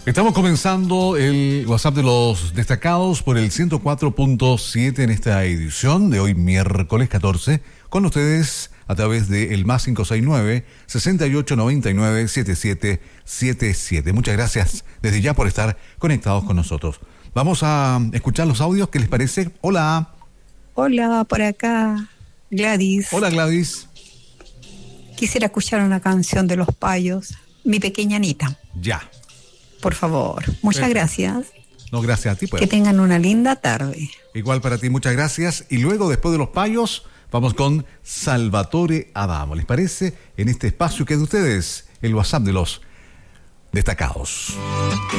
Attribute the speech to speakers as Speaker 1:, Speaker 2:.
Speaker 1: Estamos comenzando el WhatsApp de los destacados por el 104.7 en esta edición de hoy miércoles 14, con ustedes a través de el más 569-6899-7777. Muchas gracias desde ya por estar conectados con nosotros. Vamos a escuchar los audios, ¿qué les parece? Hola.
Speaker 2: Hola, por acá, Gladys.
Speaker 1: Hola, Gladys.
Speaker 2: Quisiera escuchar una canción de Los Payos, Mi Pequeña Anita.
Speaker 1: Ya.
Speaker 2: Por favor, muchas gracias.
Speaker 1: No, gracias a ti. Pues.
Speaker 2: Que tengan una linda tarde.
Speaker 1: Igual para ti, muchas gracias. Y luego, después de Los Payos, vamos con Salvatore Adamo. ¿Les parece? En este espacio que es de ustedes, el WhatsApp de los destacados.